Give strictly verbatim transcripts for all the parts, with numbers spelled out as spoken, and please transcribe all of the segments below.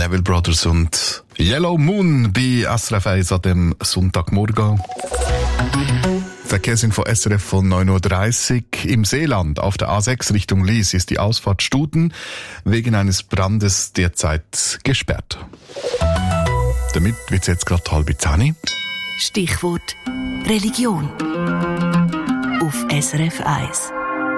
Neville Brothers und Yellow Moon bei S R F eins an dem Sonntagmorgen. Verkehrsinfo S R F von neun Uhr dreißig. Im Seeland auf der A sechs Richtung Lies ist die Ausfahrt Studen wegen eines Brandes derzeit gesperrt. Damit wird es jetzt gerade halb zehn. Stichwort Religion auf S R F eins.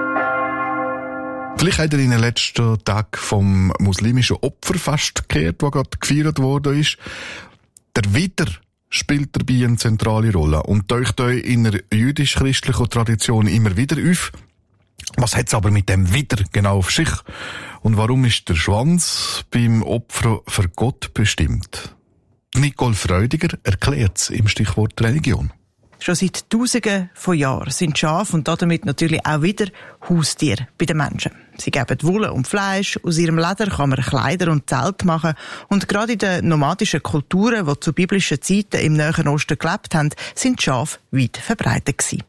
Vielleicht habt ihr in den letzten Tagen vom muslimischen Opferfest gehört, das gerade gefeiert worden ist. Der Widder spielt dabei eine zentrale Rolle und taucht euch in einer jüdisch-christlichen Tradition immer wieder auf. Was hat es aber mit dem Widder genau auf sich? Und warum ist der Schwanz beim Opfer für Gott bestimmt? Nicole Freudiger erklärt es im Stichwort Religion. Schon seit Tausenden von Jahren sind Schafe und damit natürlich auch wieder Haustiere bei den Menschen. Sie geben Wolle und Fleisch, aus ihrem Leder kann man Kleider und Zelt machen und gerade in den nomadischen Kulturen, die zu biblischen Zeiten im Nahen Osten gelebt haben, sind Schafe weit verbreitet gewesen.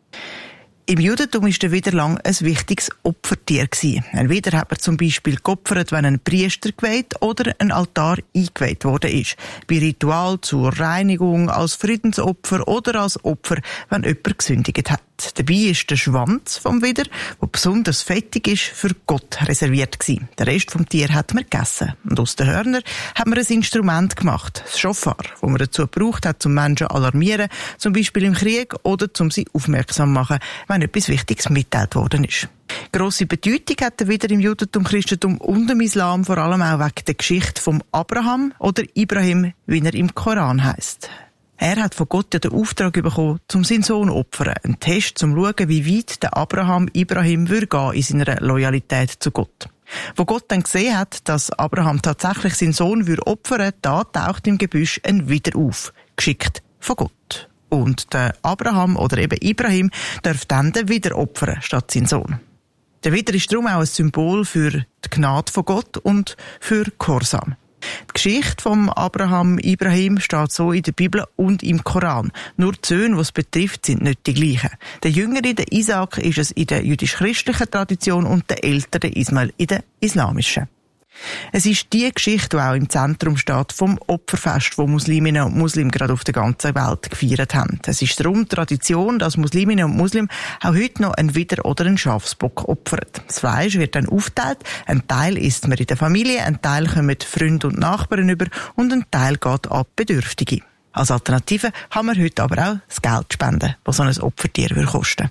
Im Judentum war der Widder lang ein wichtiges Opfertier gewesen. Ein Widder hat man zum Beispiel geopfert, wenn ein Priester geweiht oder ein Altar eingeweiht worden ist. Bei Ritual zur Reinigung, als Friedensopfer oder als Opfer, wenn jemand gesündigt hat. Dabei ist der Schwanz vom Widder, der besonders fettig ist, für Gott reserviert gewesen. Der Rest vom Tier hat man gegessen. Und aus den Hörnern hat man ein Instrument gemacht, das Schofar, das man dazu gebraucht hat, um Menschen zu alarmieren, zum Beispiel im Krieg oder um sie aufmerksam zu machen, wenn etwas Wichtiges mitgeteilt worden ist. Grosse Bedeutung hat er wieder im Judentum, Christentum und im Islam, vor allem auch wegen der Geschichte vom Abraham oder Ibrahim, wie er im Koran heisst. Er hat von Gott ja den Auftrag bekommen, um seinen Sohn zu opfern. Ein Test, um zu schauen, wie weit der Abraham Ibrahim würde gehen in seiner Loyalität zu Gott. Wo Gott dann gesehen hat, dass Abraham tatsächlich seinen Sohn würde opfern, da taucht im Gebüsch ein Widder auf, geschickt von Gott. Und der Abraham oder eben Ibrahim darf dann den Widder opfern statt seinen Sohn. Der Widder ist darum auch ein Symbol für die Gnade von Gott und für Gehorsam. Die Geschichte von Abraham Ibrahim steht so in der Bibel und im Koran. Nur die Söhne, die es betrifft, sind nicht die gleichen. Der Jüngere, der Isaac, ist es in der jüdisch-christlichen Tradition und der Ältere, der Ismail, in der islamischen. Es ist die Geschichte, die auch im Zentrum steht vom Opferfest, das Musliminnen und Muslimen gerade auf der ganzen Welt gefeiert haben. Es ist darum Tradition, dass Musliminnen und Muslimen auch heute noch einen Widder oder einen Schafsbock opfern. Das Fleisch wird dann aufgeteilt, ein Teil isst man in der Familie, ein Teil kommen Freunde und Nachbarn über und ein Teil geht an Bedürftige. Als Alternative kann man heute aber auch das Geld spenden, das so ein Opfertier kosten würde.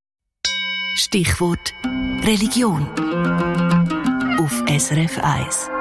Stichwort Religion auf S R F eins.